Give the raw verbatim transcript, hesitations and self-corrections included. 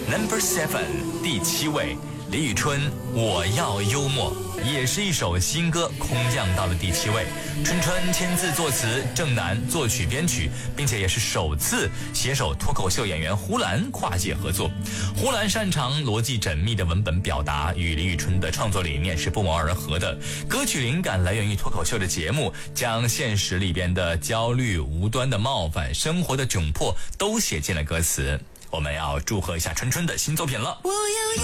Number Seven 第七位，李宇春我要幽默，也是一首新歌，空降到了第七位。春春签字作词，郑楠作曲编曲，并且也是首次携手脱口秀演员胡兰跨界合作。胡兰擅长逻辑缜密的文本表达，与李宇春的创作理念是不谋而合的。歌曲灵感来源于脱口秀的节目，将现实里边的焦虑、无端的冒犯、生活的窘迫都写进了歌词。我们要祝贺一下春春的新作品了。 我要